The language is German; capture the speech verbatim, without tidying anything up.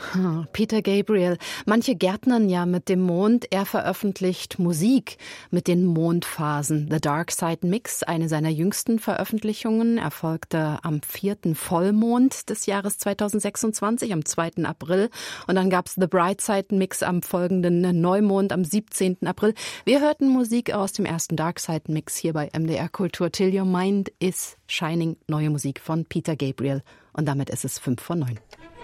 Peter Gabriel. Manche gärtnern ja mit dem Mond. Er veröffentlicht Musik mit den Mondphasen. The Dark Side Mix, eine seiner jüngsten Veröffentlichungen, erfolgte am vierten Vollmond des Jahres zweitausendsechsundzwanzig, am zweiten April. Und dann gab's The Bright Side Mix am folgenden Neumond am siebzehnten April. Wir hörten Musik aus dem ersten Dark Side Mix hier bei M D R Kultur. Till Your Mind is Shining, neue Musik von Peter Gabriel. Und damit ist es fünf vor neun.